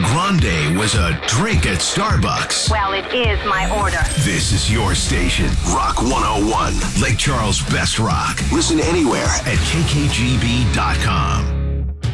grande was a drink at Starbucks. Well, it is my order. This is your station, Rock 101, Lake Charles' best rock. Listen anywhere at kkgb.com.